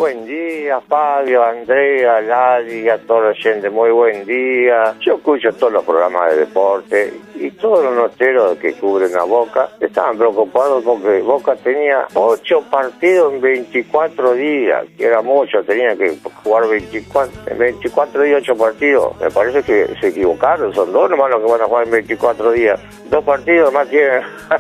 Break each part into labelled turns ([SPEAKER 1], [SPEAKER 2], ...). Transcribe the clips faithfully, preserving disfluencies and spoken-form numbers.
[SPEAKER 1] Buen día, Fabio, Andrea, Lali, a toda la gente, muy buen día. Yo escucho todos los programas de deporte y todos los noteros que cubren a Boca estaban preocupados porque Boca tenía ocho partidos en veinticuatro días, que era mucho, tenía que jugar veinticuatro, en veinticuatro días, ocho partidos. Me parece que se equivocaron, son dos nomás los que van a jugar en veinticuatro días. Dos partidos más tienen.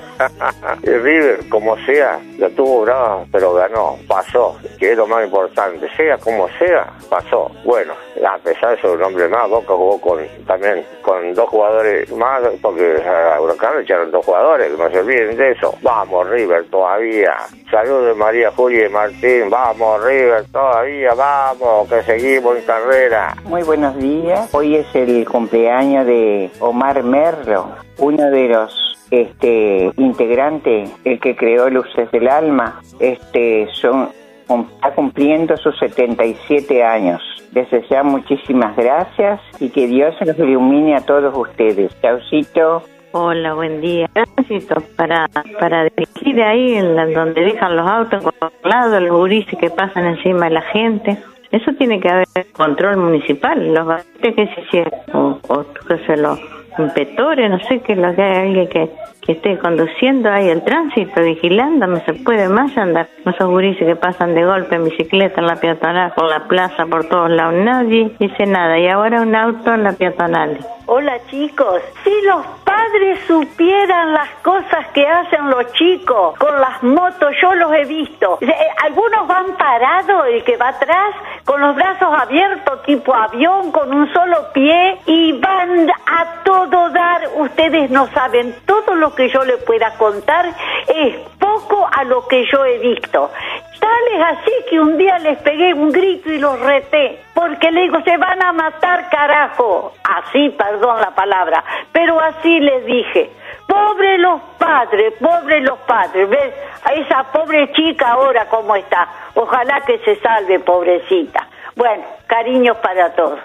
[SPEAKER 1] El River, como sea, la tuvo brava, pero ganó, pasó, que es lo más importante. Sea como sea, pasó. Bueno, a pesar de ser un hombre más, Boca jugó con también con dos jugadores más, porque a Huracán le echaron dos jugadores, que no se olviden de eso. Vamos, River, todavía. Saludos de María Julia y Martín. Vamos, River, todavía, vamos, que seguimos en carrera.
[SPEAKER 2] Muy buenos días. Hoy es el cumpleaños de Omar Merlo, uno de los este integrantes, el que creó Luces del Alma. Este son está cumpliendo sus setenta y siete años. Desde ya muchísimas gracias y que Dios los ilumine a todos ustedes. Chaucito.
[SPEAKER 3] Hola, buen día. Tránsito para para dirigir ahí en la, donde dejan los autos por todos lados, los gurises que pasan encima de la gente. Eso tiene que haber control municipal, los baretes que se hicieron, o, o que se los inspectores, no sé, que lo que hay alguien que, que esté conduciendo ahí el tránsito, vigilando, no se puede más andar con esos gurises que pasan de golpe en bicicleta en la peatonal, por la plaza, por todos lados, nadie dice nada, y ahora un auto en la peatonal.
[SPEAKER 4] Hola chicos, si los padres supieran las cosas que hacen los chicos con las motos, yo los he visto. Algunos van parados, el que va atrás, con los brazos abiertos tipo avión, con un solo pie, y van a todo dar. Ustedes no saben, todo lo que yo les pueda contar es poco a lo que yo he visto. Tal es así que un día les pegué un grito y los reté, porque le digo, se van a matar, carajo. Así, perdón la palabra, pero así les dije. Pobre los padres, pobre los padres. ¿Ves? A esa pobre chica ahora cómo está. Ojalá que se salve, pobrecita. Bueno, cariños para todos.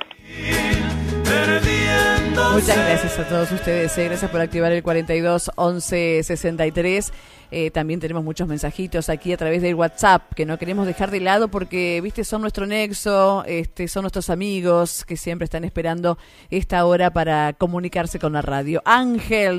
[SPEAKER 5] Muchas gracias a todos ustedes, eh. gracias por activar el cuarenta y dos once sesenta y tres. Eh, también tenemos muchos mensajitos aquí a través del WhatsApp que no queremos dejar de lado porque, viste, son nuestro nexo, este, son nuestros amigos que siempre están esperando esta hora para comunicarse con la radio. Ángel